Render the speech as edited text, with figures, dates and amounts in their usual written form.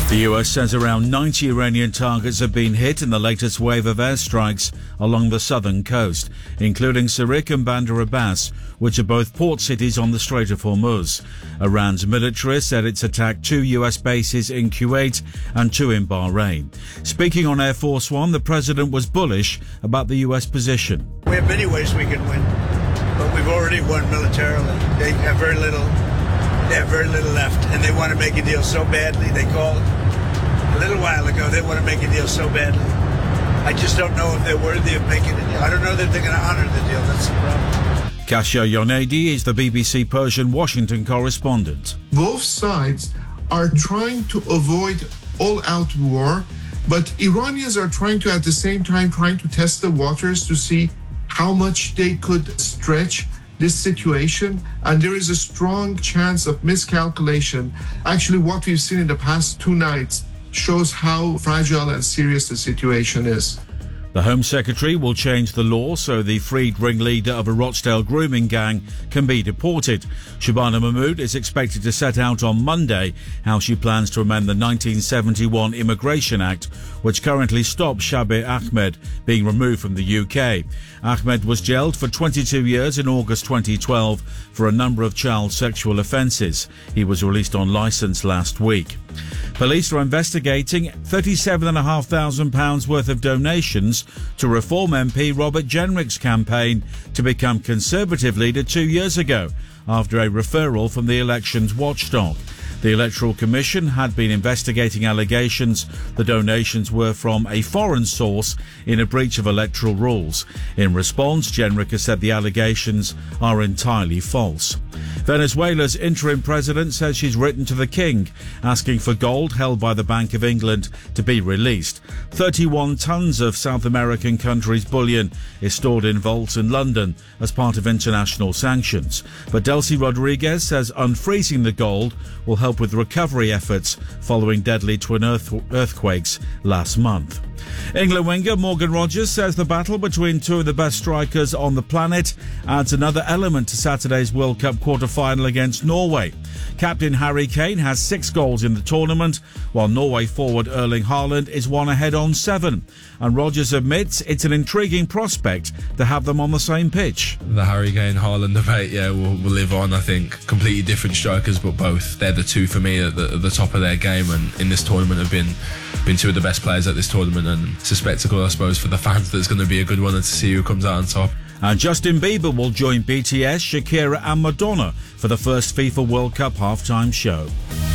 The US says around 90 Iranian targets have been hit in the latest wave of airstrikes along the southern coast, including Sirik and Bandar Abbas, which are both port cities on the Strait of Hormuz. Iran's military said it's attacked 2 US bases in Kuwait and 2 in Bahrain. Speaking on Air Force One, the president was bullish about the US position. We have many ways we can win, but we've already won militarily. They have very little left, and they want to make a deal so badly. They called a little while ago. They want to make a deal so badly. I just don't know if they're worthy of making a deal. I don't know that they're going to honor the deal. That's the problem. Kasia Yonedi is the BBC Persian Washington correspondent. Both sides are trying to avoid all-out war, but Iranians are trying to, at the same time, test the waters to see how much they could stretch this situation, and there is a strong chance of miscalculation. Actually, what we've seen in the past 2 nights shows how fragile and serious the situation is. The Home Secretary will change the law so the freed ringleader of a Rochdale grooming gang can be deported. Shabana Mahmood is expected to set out on Monday how she plans to amend the 1971 Immigration Act, which currently stops Shabir Ahmed being removed from the UK. Ahmed was jailed for 22 years in August 2012 for a number of child sexual offences. He was released on licence last week. Police are investigating £37,500 worth of donations to Reform MP Robert Jenrick's campaign to become Conservative leader 2 years ago, after a referral from the elections watchdog. The Electoral Commission had been investigating allegations the donations were from a foreign source in a breach of electoral rules. In response, Jenrick has said the allegations are entirely false. Venezuela's interim president says she's written to the king asking for gold held by the Bank of England to be released. 31 tons of South American country's bullion is stored in vaults in London as part of international sanctions. But Delcy Rodriguez says unfreezing the gold will help with recovery efforts following deadly twin earthquakes last month. England winger Morgan Rogers says the battle between 2 of the best strikers on the planet adds another element to Saturday's World Cup quarter-final against Norway. Captain Harry Kane has 6 goals in the tournament, while Norway forward Erling Haaland is 1 ahead on 7. And Rogers admits it's an intriguing prospect to have them on the same pitch. The Harry Kane Haaland debate, will live on, I think. Completely different strikers, but both. They're the 2 for me at the top of their game, and in this tournament have been 2 of the best players at this tournament, and it's a spectacle, I suppose, for the fans. That's going to be a good one, and to see who comes out on top. And Justin Bieber will join BTS, Shakira and Madonna for the first FIFA World Cup halftime show.